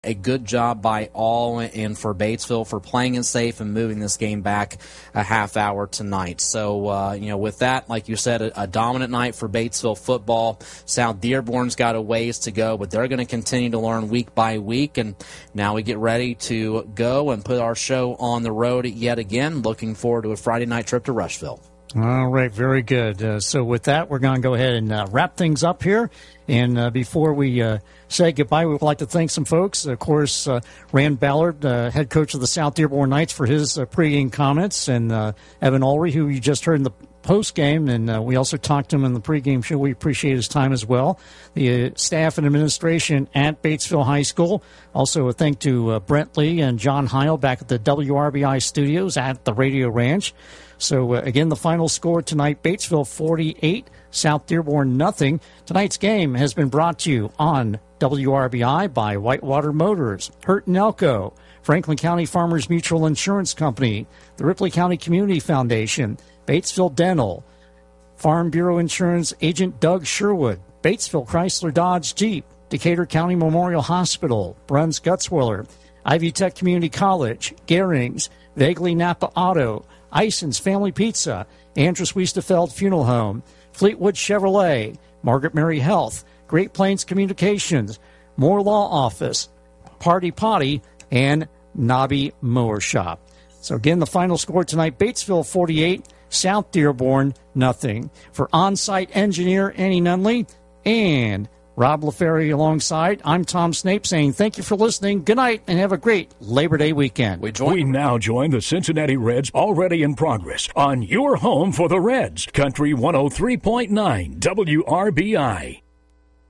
A good job by all and for Batesville for playing it safe and moving this game back a half hour tonight. So, with that, like you said, a dominant night for Batesville football. South Dearborn's got a ways to go, but they're going to continue to learn week by week. And now we get ready to go and put our show on the road yet again. Looking forward to a Friday night trip to Rushville. All right, very good. So with that, we're going to go ahead and wrap things up here. And before we say goodbye, we would like to thank some folks. Of course, Rand Ballard, head coach of the South Dearborn Knights, for his pregame comments, and Evan Ulrey, who you just heard in the postgame, and we also talked to him in the pregame show. We appreciate his time as well. The staff and administration at Batesville High School. Also a thank to Brent Lee and John Heil back at the WRBI studios at the Radio Ranch. So, again, the final score tonight, Batesville 48, South Dearborn nothing. Tonight's game has been brought to you on WRBI by Whitewater Motors, Hurt and Elko, Franklin County Farmers Mutual Insurance Company, the Ripley County Community Foundation, Batesville Dental, Farm Bureau Insurance Agent Doug Sherwood, Batesville Chrysler Dodge Jeep, Decatur County Memorial Hospital, Bruns Gutzwiller, Ivy Tech Community College, Gehrings, Vaguely Napa Auto, Ison's Family Pizza, Andrus Weistefeld Funeral Home, Fleetwood Chevrolet, Margaret Mary Health, Great Plains Communications, Moore Law Office, Party Potty, and Nobby Mower Shop. So again, the final score tonight, Batesville 48, South Dearborn nothing. For on-site engineer Annie Nunley and Rob LaFerry alongside, I'm Tom Snape saying thank you for listening. Good night and have a great Labor Day weekend. We now join the Cincinnati Reds, already in progress, on your home for the Reds, Country 103.9 WRBI.